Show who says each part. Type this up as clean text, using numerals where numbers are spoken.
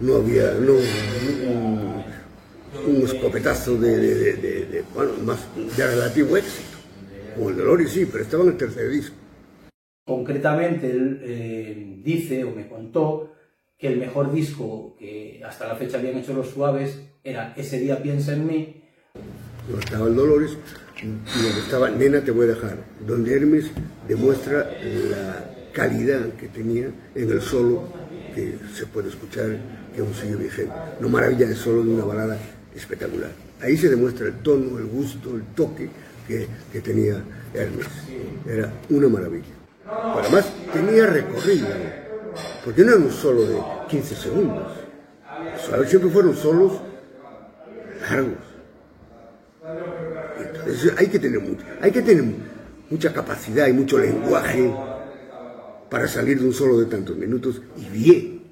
Speaker 1: no había un escopetazo bueno, más de relativo éxito. Como el Dolores sí, pero estaba en el tercer disco.
Speaker 2: Concretamente, él dice, o me contó, que el mejor disco que hasta la fecha habían hecho Los Suaves era Ese día piensa en mí.
Speaker 1: Donde estaba el Dolores y donde estaba Nena te voy a dejar, donde Hermes demuestra la calidad que tenía en el solo, que se puede escuchar, que aún sigue vigente. No maravilla el solo de una balada espectacular. Ahí se demuestra el tono, el gusto, el toque que tenía Hermes. Era una maravilla. Además, tenía recorrido, porque no era un solo de 15 segundos. Siempre fueron solos largos. Entonces hay que tener mucha capacidad y mucho lenguaje para salir de un solo de tantos minutos y bien.